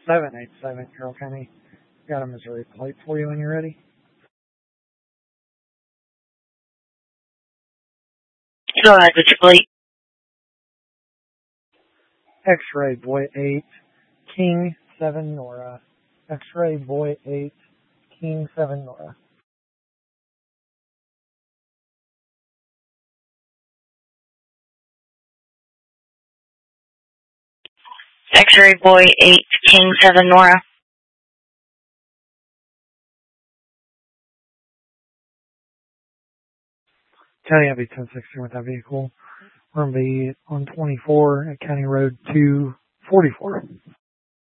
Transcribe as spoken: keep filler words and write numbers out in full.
seven eight seven, Carroll County. Got a Missouri plate for you when you're ready. Go ahead with your plate. X-ray Boy eight, King seven Nora. X-ray Boy eight, King seven Nora. X-ray Boy eight, King seven Nora. County Abbey ten sixteen with that vehicle. We're going to be on twenty-four at County Road two forty-four.